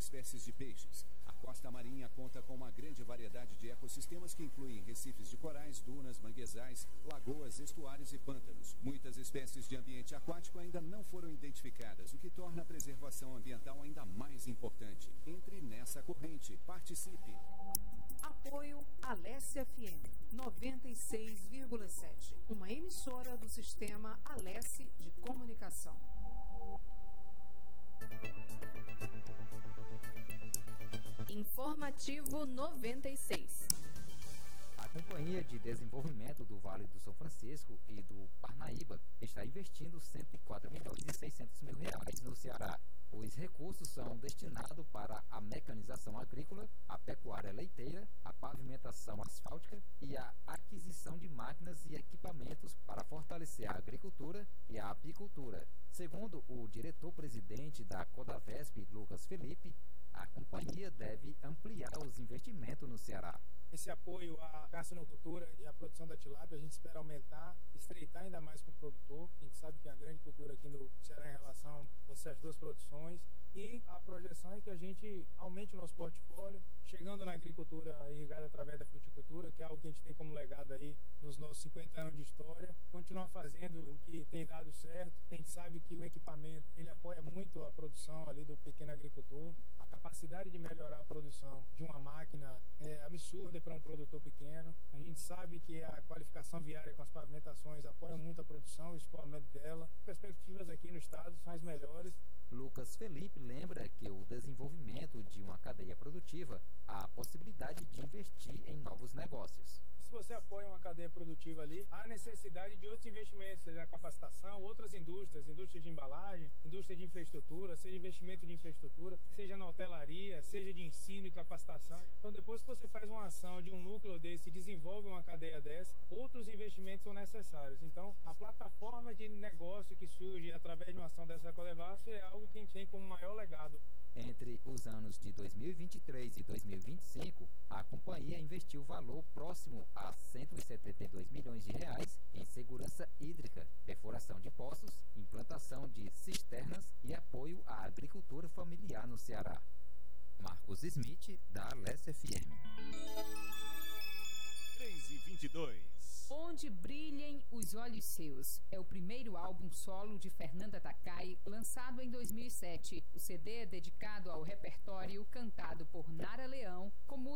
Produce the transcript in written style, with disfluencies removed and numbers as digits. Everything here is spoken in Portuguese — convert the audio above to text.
espécies de peixes. A costa marinha conta com uma grande variedade de ecossistemas que incluem recifes de corais, dunas, manguezais, lagoas, estuários e pântanos. Muitas espécies de ambiente aquático ainda não foram identificadas, o que torna a preservação ambiental ainda mais importante. Entre nessa corrente. Participe. Apoio Alesse FM 96,7, uma emissora do sistema Alesse de Comunicação. Informativo 96. A Companhia de Desenvolvimento do Vale do São Francisco e do Parnaíba está investindo R$104.600.000 no Ceará. Os recursos são destinados para a mecanização agrícola, a pecuária leiteira, a pavimentação asfáltica e a aquisição de máquinas e equipamentos para fortalecer a agricultura e a apicultura. Segundo o diretor-presidente da Codavesp, Lucas Felipe, a companhia deve ampliar os investimentos no Ceará. Esse apoio à carcinocultura e à produção da tilápia, a gente espera aumentar, estreitar ainda mais com o produtor. A gente sabe que é uma grande cultura aqui no Ceará em relação a essas duas produções. E a projeção é que a gente aumente o nosso portfólio, chegando na agricultura irrigada através da fruticultura, que é algo que a gente tem como legado aí nos nossos 50 anos de história. Continuar fazendo o que tem dado certo. A gente sabe que o equipamento, ele apoia muito a produção ali do pequeno agricultor. A capacidade de melhorar a produção de uma máquina é absurda para um produtor pequeno. A gente sabe que a qualificação viária com as pavimentações apoia muito a produção, o escoamento dela. Perspectivas aqui no estado são as melhores. Lucas Felipe lembra que o desenvolvimento de uma cadeia produtiva há a possibilidade de investir em novos negócios. Se você apoia uma cadeia produtiva ali, há necessidade de outros investimentos, seja capacitação, outras indústrias de embalagem, indústria de infraestrutura, seja investimento de infraestrutura, seja na hotelaria, seja de ensino e capacitação. Então, depois que você faz uma ação de um núcleo desse e desenvolve uma cadeia dessa, outros investimentos são necessários. Então, a plataforma de negócio que surge através de uma ação dessa Codevasf é algo que a gente tem como maior legado. Entre os anos de 2023 e 2025, a companhia investiu valor próximo a R$172 milhões em segurança hídrica, perfuração de poços, implantação de cisternas e apoio à agricultura familiar no Ceará. Marcos Smith, da Alesse FM. 3h22. Onde Brilhem os Olhos Seus é o primeiro álbum solo de Fernanda Takai, lançado em 2007. O CD é dedicado ao repertório cantado por Nara Leão, com